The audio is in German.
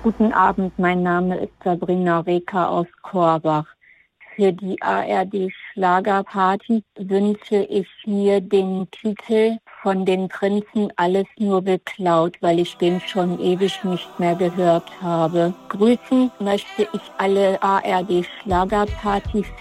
Guten Abend, mein Name ist Sabrina Reker aus Korbach. Für die ARD-Schlagerparty wünsche ich mir den Titel von den Prinzen Alles nur geklaut, weil ich den schon ewig nicht mehr gehört habe. Grüßen möchte ich alle ARD-Schlagerparty